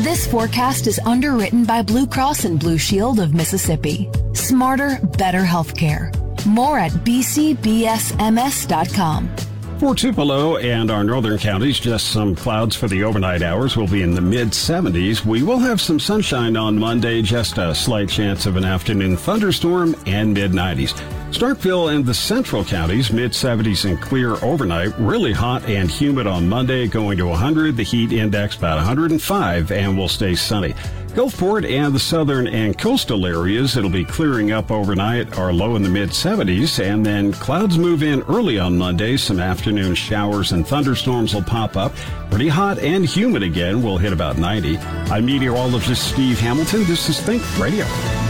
This forecast is underwritten by Blue Cross and Blue Shield of Mississippi. Smarter, better healthcare. More at bcbsms.com. For Tupelo and our northern counties, just some clouds for the overnight hours. Will be in the mid-70s. We will have some sunshine on Monday, just a slight chance of an afternoon thunderstorm, and mid-90s. Starkville and the central counties, mid-70s and clear overnight. Really hot and humid on Monday, going to 100. The heat index about 105, and will stay sunny. Gulfport and the southern and coastal areas, it'll be clearing up overnight, are low in the mid-70s, and then clouds move in early on Monday. Some afternoon showers and thunderstorms will pop up. Pretty hot and humid again. We'll hit about 90. I'm meteorologist Steve Hamilton. This is Think Radio.